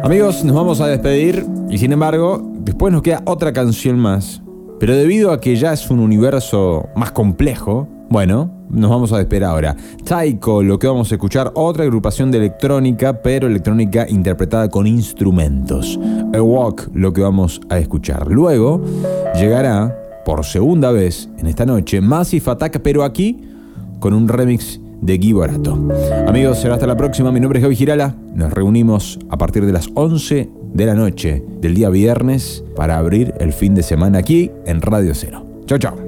Amigos, nos vamos a despedir y sin embargo, después nos queda otra canción más. Pero debido a que ya es un universo más complejo, bueno, nos vamos a despedir ahora. Taiko, lo que vamos a escuchar, otra agrupación de electrónica, pero electrónica interpretada con instrumentos. A Walk, lo que vamos a escuchar. Luego llegará, por segunda vez en esta noche, Massive Attack, pero aquí con un remix de Gui Borato. Amigos, será hasta la próxima. Mi nombre es Gaby Girala. Nos reunimos a partir de las 11 de la noche del día viernes para abrir el fin de semana aquí en Radio Cero. Chau, chau.